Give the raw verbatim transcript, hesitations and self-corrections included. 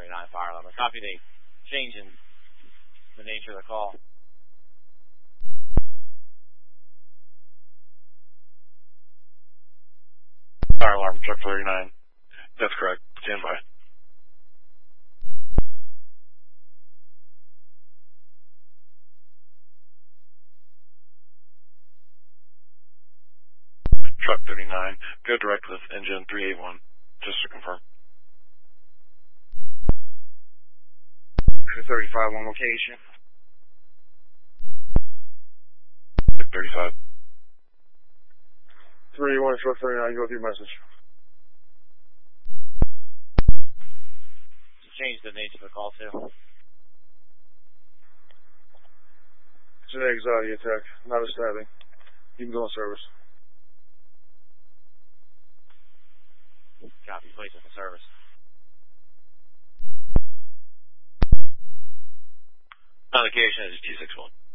thirty-nine fire alarm. Copy the change in the nature of the call. Fire alarm, truck thirty-nine. That's correct. Stand by. Truck thirty-nine, go direct with engine three eighty-one, just to confirm. thirty-five, one location. thirty-five. three eighty-one, truck thirty-nine, go with your message. Change the nature of the call too. It's an anxiety attack, not a stabbing. You can go on service. Copy, place in the service. Allocation is two six one.